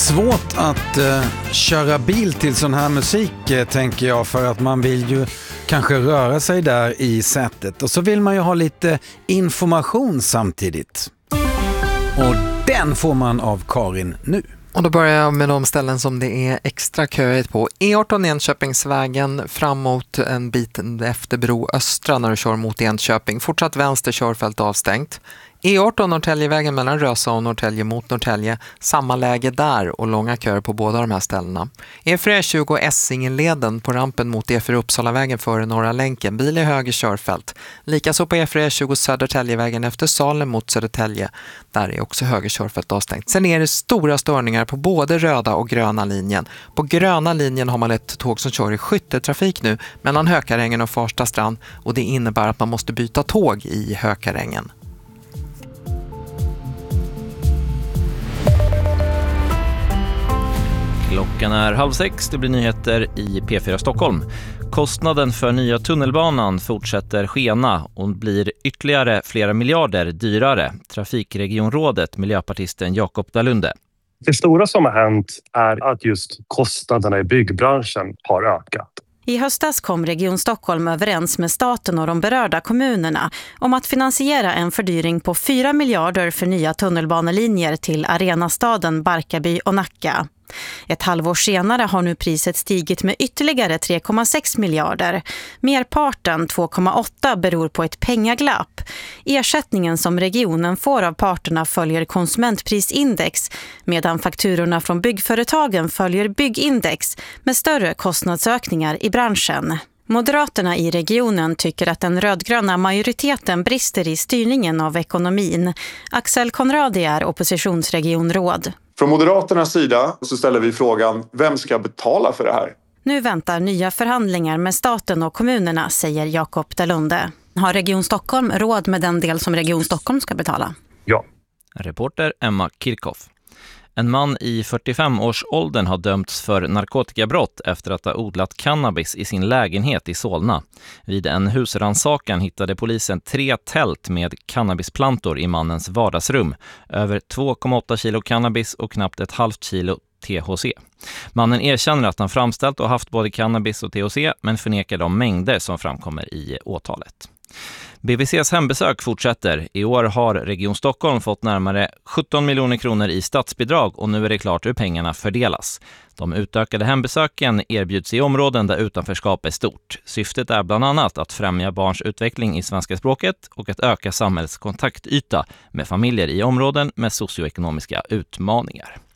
svårt att köra bil till sån här musik tänker jag, för att man vill ju kanske röra sig där i sätet och så vill man ju ha lite information samtidigt. Och den får man av Karin nu. Och då börjar jag med de ställen som det är extra köigt på. E18 Enköpingsvägen fram mot en bit efter Bro Östra när du kör mot Enköping. Fortsatt vänster körfält avstängt. E18 Norrtäljevägen mellan Rösa och Norrtälje mot Norrtälje. Samma läge där och långa köer på båda de här ställena. E420 Essingeleden på rampen mot E4 Uppsalavägen före Norra länken. Bil i höger körfält. Likaså på E420 Södertäljevägen efter Salem mot Södertälje. Där är också höger körfält avstängt. Sen är det stora störningar på både röda och gröna linjen. På gröna linjen har man ett tåg som kör i skytteltrafik nu mellan Hökarängen och Farsta strand. Och det innebär att man måste byta tåg i Hökarängen. Klockan är 5:30, det blir nyheter i P4 Stockholm. Kostnaden för nya tunnelbanan fortsätter skena och blir ytterligare flera miljarder dyrare. Trafikregionrådet, miljöpartisten Jakob Dalunde. Det stora som har hänt är att just kostnaderna i byggbranschen har ökat. I höstas kom Region Stockholm överens med staten och de berörda kommunerna om att finansiera en fördyring på 4 miljarder för nya tunnelbanelinjer till Arenastaden, Barkarby och Nacka. Ett halvår senare har nu priset stigit med ytterligare 3,6 miljarder. Merparten, 2,8, beror på ett pengaglapp. Ersättningen som regionen får av parterna följer konsumentprisindex, medan fakturorna från byggföretagen följer byggindex med större kostnadsökningar i branschen. Moderaterna i regionen tycker att den rödgröna majoriteten brister i styrningen av ekonomin. Axel Konradi är oppositionsregionråd. Från Moderaternas sida så ställer vi frågan, vem ska betala för det här? Nu väntar nya förhandlingar med staten och kommunerna, säger Jakob Dalunde. Har Region Stockholm råd med den del som Region Stockholm ska betala? Ja. Reporter Emma Kirchhoff. En man i 45-årsåldern har dömts för narkotikabrott efter att ha odlat cannabis i sin lägenhet i Solna. Vid en husrannsakan hittade polisen 3 tält med cannabisplantor i mannens vardagsrum. Över 2,8 kilo cannabis och knappt ett halvt kilo THC. Mannen erkänner att han framställt och haft både cannabis och THC men förnekar de mängder som framkommer i åtalet. BVCs hembesök fortsätter. I år har Region Stockholm fått närmare 17 miljoner kronor i statsbidrag och nu är det klart hur pengarna fördelas. De utökade hembesöken erbjuds i områden där utanförskap är stort. Syftet är bland annat att främja barns utveckling i svenska språket och att öka samhällets kontaktyta med familjer i områden med socioekonomiska utmaningar.